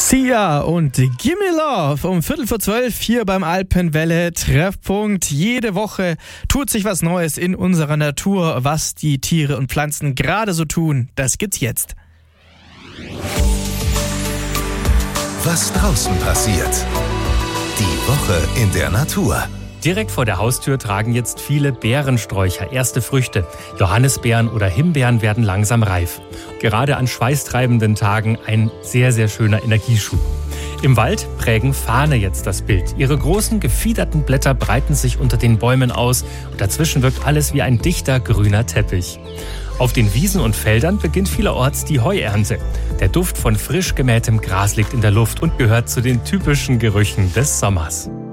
Sia und Gimme Love um 11:45 hier beim Alpenwelle Treffpunkt. Jede Woche tut sich was Neues in unserer Natur. Was die Tiere und Pflanzen gerade so tun, das gibt's jetzt. Was draußen passiert. Die Woche in der Natur. Direkt vor der Haustür tragen jetzt viele Beerensträucher erste Früchte. Johannisbeeren oder Himbeeren werden langsam reif. Gerade an schweißtreibenden Tagen ein sehr, sehr schöner Energieschub. Im Wald prägen Farne jetzt das Bild. Ihre großen, gefiederten Blätter breiten sich unter den Bäumen aus und dazwischen wirkt alles wie ein dichter grüner Teppich. Auf den Wiesen und Feldern beginnt vielerorts die Heuernte. Der Duft von frisch gemähtem Gras liegt in der Luft und gehört zu den typischen Gerüchen des Sommers.